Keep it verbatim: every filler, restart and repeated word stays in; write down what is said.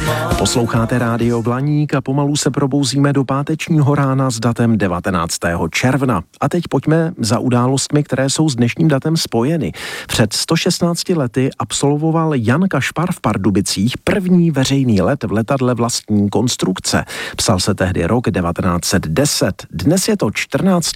Posloucháte Rádio Blaník a pomalu se probouzíme do pátečního rána s datem devatenáctého června. A teď pojďme za událostmi, které jsou s dnešním datem spojeny. Před sto šestnácti lety absolvoval Jan Kašpar v Pardubicích první veřejný let v letadle vlastní konstrukce. Psal se tehdy rok devatenáct set deset. Dnes je to čtrnáct